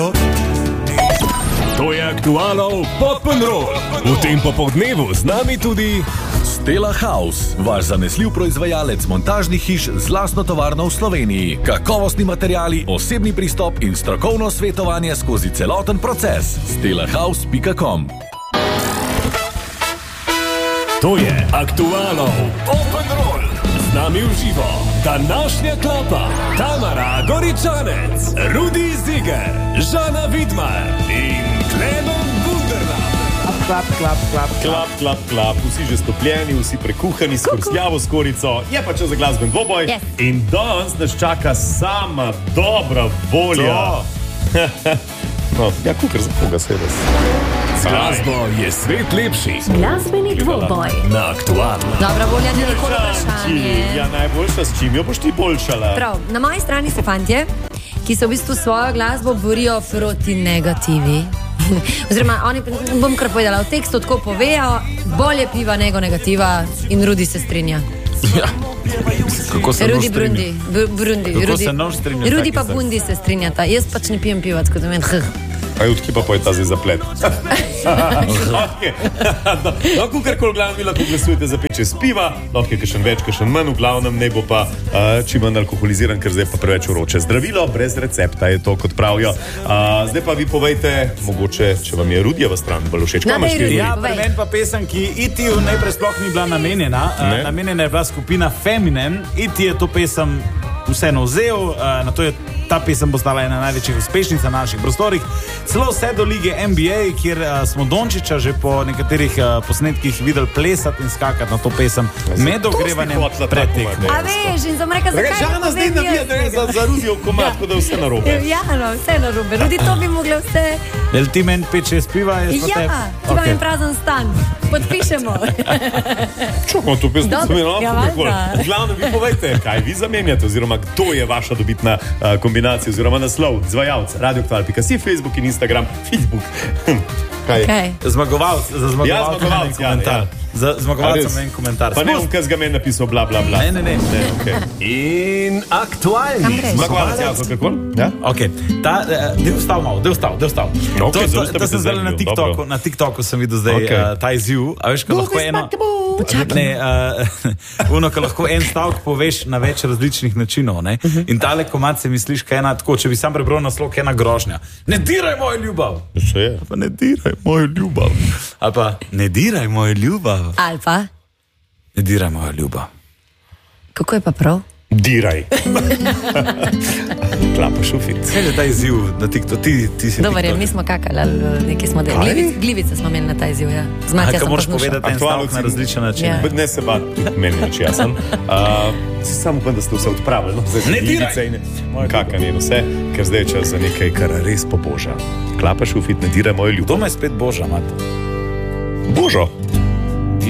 To je aktualno Pop'n'Roll. V tem popoldnevu z nami tudi Stella House, vaš zanesljiv proizvajalec montažnih hiš z lastno tovarno v Sloveniji. Kakovostni materiali, osebni pristop in strokovno svetovanje skozi celoten proces. stellahouse.com. To je aktualno Pop'n'Roll. Z nami v živo današnja klapa Tamara Goričanec, Rudi Ziger, Žana Vidmar in Klemen Bunderla. Klap, vsi že stopljeni, vsi prekuhani s krstljavo skorico, je pa čas za glasben dvoboj. Yes. In danes nas čaka sama dobra volja. No, ja, kukar za koga se res. Z glasbo je svet lepši. Glasbeni dvoboj. Na aktualno. Dobra volja, ni nikoli vprašanje. Ja, najboljša, s čim jo boš ti boljšala? Prav, na moji strani so fantje, ki se v bistvu svojo glasbo borijo proti negativi. Oziroma, oni, bom kar povedala, v tekstu tako povejo, bolje piva nego negativa in Rudi se strinja. Ja. Kako se Rudi nož strinja? Brundi. Kako se nož strinja? Rudi pa Bundi se strinjata. Jaz pač ne pijem piva, tako da meni A je odkipa pa je ta zdaj zaplet. Okay. No, kukarkoli glavno vi lahko glasujete za 5-6 piva, lahko je kakšen več, kakšen manj, v glavnem ne bo pa čim manj alkoholiziran, ker zdaj pa preveč vroče. Zdravilo brez recepta je to, kot pravijo. Zdaj pa vi povejte, mogoče, če vam je Rudijeva stran bolj všeč. Ja, premen pa pesem, ki Itiju najprej sploh ni bila namenjena. Namenjena je bila skupina Feminem. Iti je to pesem vseeno vzel, na to je ta pesem postala ena največjih uspešnic na naših prostorih. Celo vse do lige NBA, kjer smo Dončića že po nekaterih posnetkih videli plesati in skakati na to pesem med ogrevanjem pred tekmo. A veš, in sem rekla, zakaj Žana zdaj navija, da je za Rudijev komad, tako da vse narobe. Ja, no, vse narobe. Rudi, to bi mogla vse... Jel ti meni 5-6 piva? Ja, ti imam en prazen stan. Podpišemo. Čukamo to pesem, da smo imeli Ja, lahko valjda. v glavnem vi povejte, kaj vi zamenjate, oziroma kdo je vaša dobitna kombinacija, oziroma naslov, izvajalca, radioaktual.si, Facebook in Instagram, Facebook. Kaj? Kaj? Zmagovalc, za Ja, zmagovalca zmagovalec, en komentar. Za zmagovalca res? en komentar. Pa ne bom, kaj z ga meni napisal, bla, bla, bla. Ne. Okay. In Kam aktualni greš? Zmagovalec, ja, kako? Ja? Ok, del vstal malo. Ok, zaustavite To sem zdaj zemljo, na TikToku, na TikToku sem videl zdaj Ok. ta izziv. A veš, ko lahko eno... Ne, ko lahko en stavek poveš na več različnih načinov, ne? In tale komad se misliš, kaj ena tako, če bi sam prebral naslov, kaj ena grožnja. Ne diraj mojo ljubav! Še je. Pa ne diraj mojo ljubav. Ali pa ne diraj mojo ljubav. Alfa, Ne diraj mojo ljubav. kako je pa prav? Diraj. Klapa šufit. Kaj je ta izziv na TikToku? Ti si Dobar je, TikTok. mi smo kakali, ali nekaj smo delali. Glivice smo imeli na ta izziv, ja. Z Matija Kaj sem moraš poslušala. povedati en Aktualno stavek na cilj. različne načine? Ja. Ne se bati, meni je če jasen. Samo upam, da ste vse odpravili. No? Ne diraj! Kakanje in vse, ker zdaj je čas za nekaj, kar res poboža. Klapa šufit, ne diraj mojo ljubav. Doma je spet Boža, Mata. Božo.